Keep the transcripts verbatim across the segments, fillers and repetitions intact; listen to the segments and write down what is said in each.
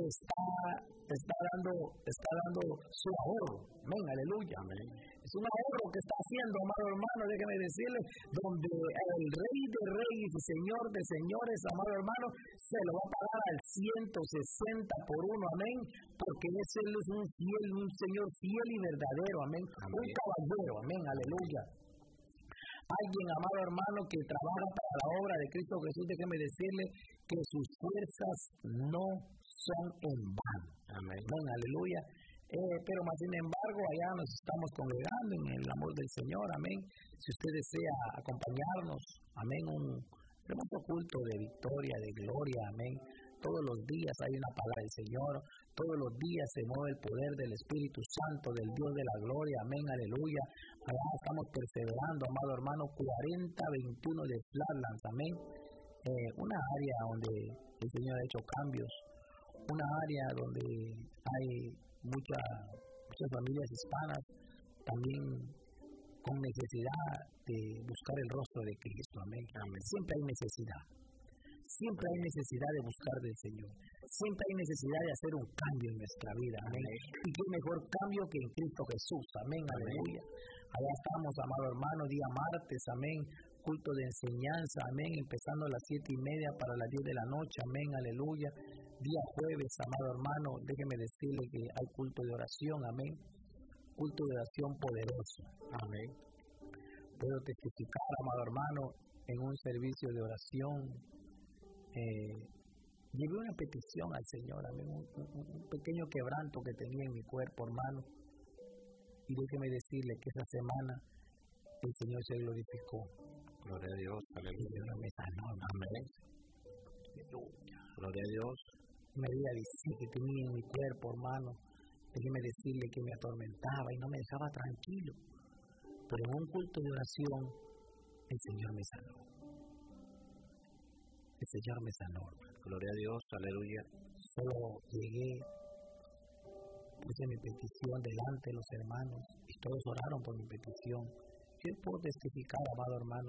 te está, te está dando, te está dando su ahorro. Amén, aleluya. Amén. Es un ahorro que está haciendo, amado hermano, déjeme decirle, donde el Rey de Reyes y Señor de Señores, amado hermano, se lo va a pagar al ciento sesenta por uno, amén, porque ese es un fiel, un Señor fiel y verdadero, amén, amén. Un caballero, amén, aleluya. Alguien, amado hermano, que trabaja para la obra de Cristo Jesús, déjeme decirle que sus fuerzas no son en vano. Amén. Amén, aleluya. Eh, pero más sin embargo, allá nos estamos congregando en el amor del Señor, amén. Si usted desea acompañarnos, amén, un hermoso culto de victoria, de gloria, amén. Todos los días hay una palabra del Señor, todos los días se mueve el poder del Espíritu Santo, del Dios de la gloria, amén, aleluya. Allá estamos perseverando, amado hermano, cuarenta veintiuno de Flatlands, amén. Eh, una área donde el Señor ha hecho cambios, una área donde hay mucha, muchas familias hispanas también con necesidad de buscar el rostro de Cristo, amén. Amén. Siempre hay necesidad. Siempre hay necesidad de buscar del Señor. Siempre hay necesidad de hacer un cambio en nuestra vida. Amén. Y qué mejor cambio que en Cristo Jesús. Amén. Amén. Aleluya. Allá estamos, amado hermano, día martes. Amén. Culto de enseñanza. Amén. Empezando a las siete y media para las diez de la noche. Amén. Aleluya. Día jueves, amado hermano, déjeme decirle que hay culto de oración. Amén. Culto de oración poderoso. Amén. Puedo testificar, amado hermano, en un servicio de oración. Eh, llevé una petición al Señor, amén, un, un, un pequeño quebranto que tenía en mi cuerpo, hermano, y déjeme decirle que esa semana el Señor se glorificó. Gloria a Dios, aleluya. El Señor me sanó, amén. Gloria a Dios. Me había dicho que tenía en mi cuerpo, hermano, déjeme decirle que me atormentaba y no me dejaba tranquilo, pero en un culto de oración el Señor me sanó. El Señor me sanó. Gloria a Dios, aleluya. Solo llegué, puse mi petición delante de los hermanos y todos oraron por mi petición. Yo puedo testificar, amado hermano,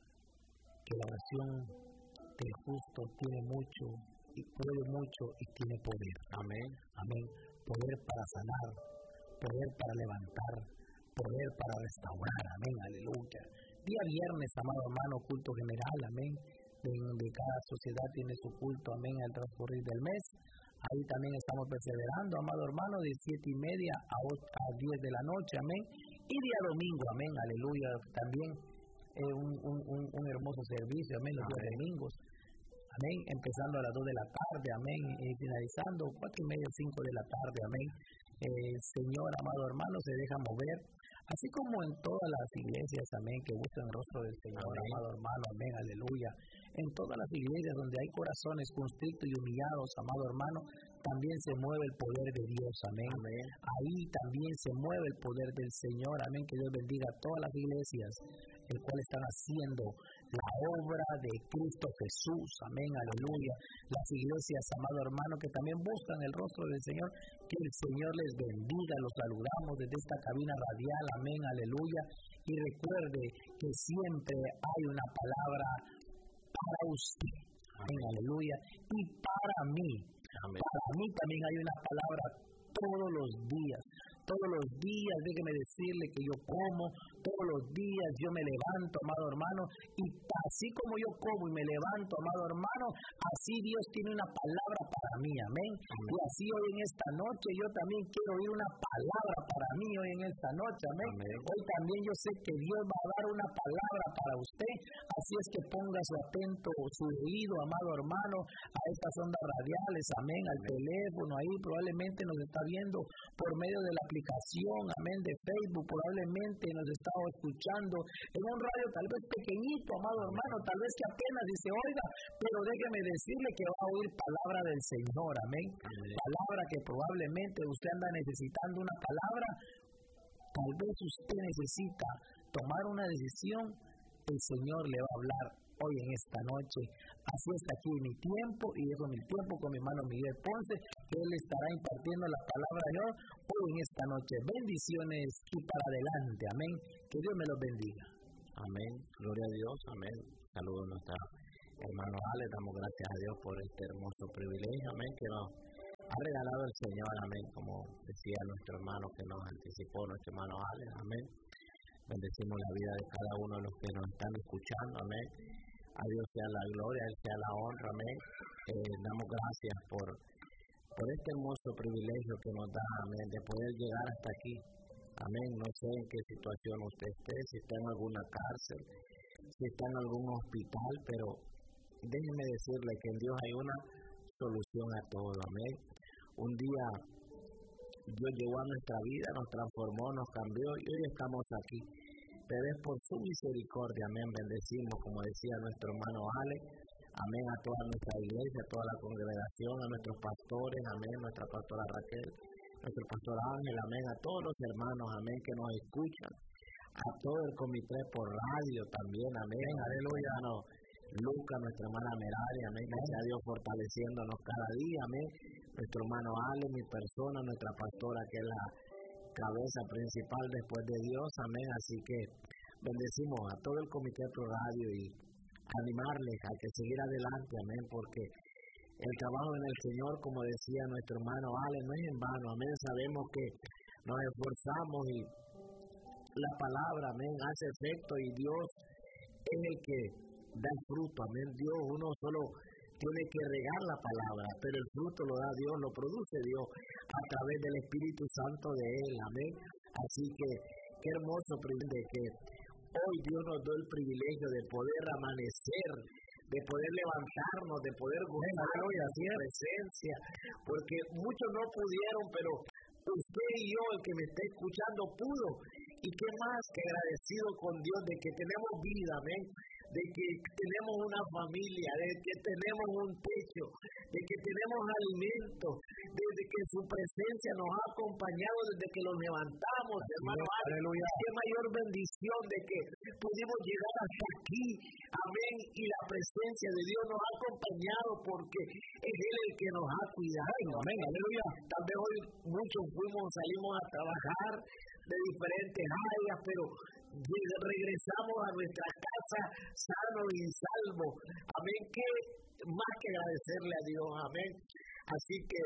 que la oración del justo tiene mucho y puede mucho y tiene poder. Amén. Amén. Poder para sanar, poder para levantar, poder para restaurar. Amén. Aleluya. Día viernes, amado hermano, culto general. Amén. De cada sociedad tiene su culto, amén, al transcurrir del mes. Ahí también estamos perseverando, amado hermano, de siete y media a, ocho, a diez de la noche, amén. Y día domingo, amén, aleluya, también eh, un, un, un, un hermoso servicio, amén, los días domingos, amén, empezando a las dos de la tarde, amén, y finalizando cuatro y media, cinco de la tarde, amén. Eh, Señor, amado hermano, se deja mover. Así como en todas las iglesias, amén, que buscan el rostro del Señor, amén. Amado hermano, amén, aleluya. En todas las iglesias donde hay corazones constrictos y humillados, amado hermano, también se mueve el poder de Dios, amén. Amén. Ahí también se mueve el poder del Señor, amén. Que Dios bendiga a todas las iglesias, el cual están haciendo la obra de Cristo Jesús, amén, aleluya. Las iglesias, amado hermano, que también buscan el rostro del Señor, que el Señor les bendiga. Los saludamos desde esta cabina radial, amén, aleluya. Y recuerde que siempre hay una palabra para usted, amén, aleluya, y para mí, amén. Para mí también hay una palabra todos los días. Todos los días, déjeme decirle que yo como, todos los días yo me levanto, amado hermano, y así como yo como y me levanto, amado hermano, así Dios tiene una palabra para mí, amén. amén. Y así hoy en esta noche yo también quiero oír una palabra para mí hoy en esta noche, amén. amén. Hoy también yo sé que Dios va a dar una palabra para usted, así es que ponga su atento, su oído, amado hermano, a estas ondas radiales, amén, al amén. Teléfono, ahí probablemente nos está viendo por medio de la aplicación, amén, de Facebook, probablemente nos está escuchando en un radio tal vez pequeñito, amado hermano, tal vez que apenas dice, oiga, pero déjeme decirle que va a oír palabra del Señor, amén, amén. Palabra que probablemente usted anda necesitando una palabra, tal vez usted necesita tomar una decisión, el Señor le va a hablar hoy en esta noche. Así está aquí mi tiempo y dejo mi tiempo con mi hermano Miguel Ponce, que él estará impartiendo la palabra de Dios hoy en esta noche. Bendiciones y para adelante, amén. Que Dios me los bendiga. Amén, gloria a Dios, amén. Saludos a nuestra hermano Ale, damos gracias a Dios por este hermoso privilegio, amén, que nos ha regalado el Señor, amén, como decía nuestro hermano que nos anticipó, nuestro hermano Alex, amén. Bendecimos la vida de cada uno de los que nos están escuchando, amén. A Dios sea la gloria, a Él sea la honra, amén. Eh, damos gracias por, por este hermoso privilegio que nos da, amén, de poder llegar hasta aquí, amén. No sé en qué situación usted esté, si está en alguna cárcel, si está en algún hospital, pero déjeme decirle que en Dios hay una solución a todo, amén. Un día Dios llegó a nuestra vida, nos transformó, nos cambió y hoy estamos aquí. Pero es por su misericordia, amén. Bendecimos, como decía nuestro hermano Alex, amén, a toda nuestra iglesia, a toda la congregación, a nuestros pastores, amén, nuestra pastora Raquel, nuestro pastor Ángel, amén, a todos los hermanos, amén, que nos escuchan, a todo el comité por radio también, amén, aleluya, no. Luca, nuestra hermana Meraria, amén, gracias a Dios fortaleciéndonos cada día, amén, nuestro hermano Ale, mi persona, nuestra pastora que es la cabeza principal después de Dios, amén, así que bendecimos a todo el comité Pro Radio y animarles a que seguir adelante, amén, porque el trabajo en el Señor, como decía nuestro hermano Ale, no es en vano, amén, sabemos que nos esforzamos y la palabra, amén, hace efecto y Dios es el que da el fruto, amén. Dios, uno solo tiene que regar la palabra, pero el fruto lo da Dios, lo produce Dios a través del Espíritu Santo de Él, amén. Así que, qué hermoso de que hoy Dios nos da el privilegio de poder amanecer, de poder levantarnos, de poder gozar de su presencia, porque muchos no pudieron, pero usted y yo, el que me está escuchando, pudo. Y qué más que agradecido con Dios de que tenemos vida, amén, de que tenemos una familia, de que tenemos un techo, de que tenemos alimento, desde que su presencia nos ha acompañado desde que nos levantamos, hermano. Aleluya. Qué mayor bendición de que pudimos llegar hasta aquí, amén, y la presencia de Dios nos ha acompañado porque es Él el que nos ha cuidado, amén, aleluya. Tal vez hoy muchos fuimos, salimos a trabajar de diferentes áreas, pero regresamos a nuestra casa sanos y salvos, amén, que más que agradecerle a Dios, amén. Así que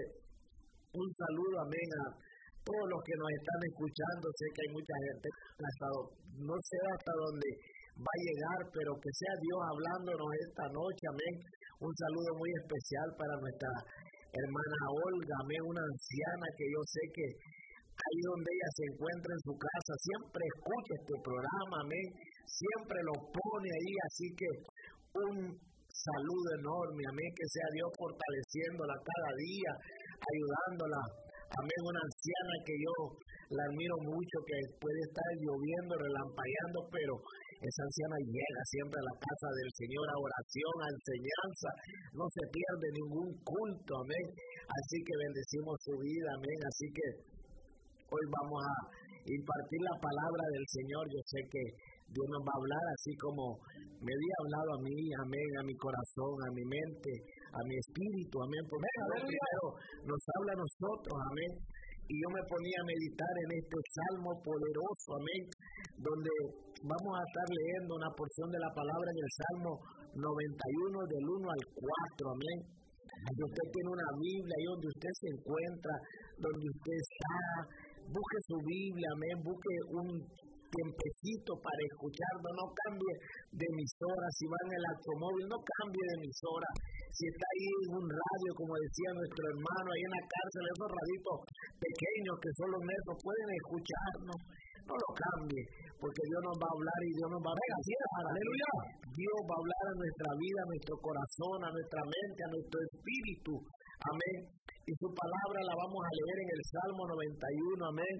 un saludo, amén, a todos los que nos están escuchando. Sé que hay mucha gente, hasta, no sé hasta dónde va a llegar, pero que sea Dios hablándonos esta noche, amén. Un saludo muy especial para nuestra hermana Olga, amén, una anciana que yo sé que ahí donde ella se encuentra en su casa, siempre escucha este programa, amén, siempre lo pone ahí, así que un saludo enorme, amén, que sea Dios fortaleciéndola cada día, ayudándola, amén, una anciana que yo la admiro mucho, que puede estar lloviendo, relampagueando, pero esa anciana llega siempre a la casa del Señor a oración, a enseñanza, no se pierde ningún culto, amén, así que bendecimos su vida, amén, así que hoy vamos a impartir la palabra del Señor. Yo sé que Dios nos va a hablar así como me había hablado a mí, amén, a mi corazón, a mi mente, a mi espíritu, amén. Porque Dios primero nos habla a nosotros, amén. Y yo me ponía a meditar en este salmo poderoso, amén, donde vamos a estar leyendo una porción de la palabra en el Salmo noventa y uno del uno al cuatro, amén. Si usted tiene una Biblia ahí donde usted se encuentra, donde usted está, busque su Biblia, amén, busque un tiempecito para escucharlo, no cambie de emisora, si va en el automóvil, no cambie de emisora, si está ahí en un radio, como decía nuestro hermano, ahí en la cárcel, esos raditos pequeños que son los nuestros, pueden escucharnos, no lo cambie, porque Dios nos va a hablar y Dios nos va a hablar, aleluya, Dios va a hablar a nuestra vida, a nuestro corazón, a nuestra mente, a nuestro espíritu, amén, y su palabra la vamos a leer en el Salmo noventa y uno, amén.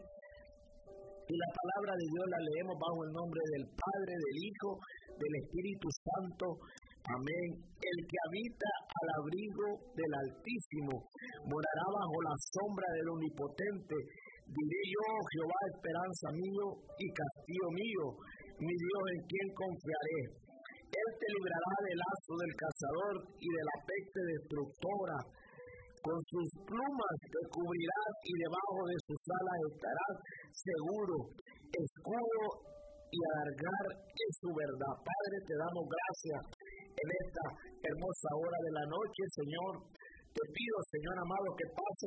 Y la palabra de Dios la leemos bajo el nombre del Padre, del Hijo, del Espíritu Santo. Amén. El que habita al abrigo del Altísimo morará bajo la sombra del Omnipotente. Diré yo, Jehová, esperanza mío y castillo mío, mi Dios en quien confiaré. Él te librará del lazo del cazador y de la peste destructora. Con sus plumas te cubrirás y debajo de sus alas estarás seguro. Escudo y alargar es su verdad. Padre, te damos gracias en esta hermosa hora de la noche, Señor. Te pido, Señor amado, que pase